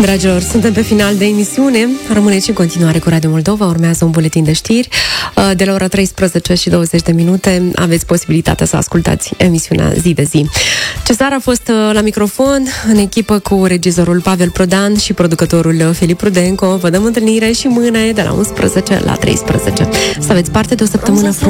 Dragilor, suntem pe final de emisiune. Rămâneți în continuare cu Radio Moldova. Urmează un buletin de știri. De la ora 13 și 20 de minute aveți posibilitatea să ascultați emisiunea zi de zi. Cezar a fost la microfon, în echipă cu regizorul Pavel Prodan și producătorul Filip Prudenco. Vă dăm întâlnire și mâine de la 11 la 13. Să aveți parte de o săptămână frumoasă.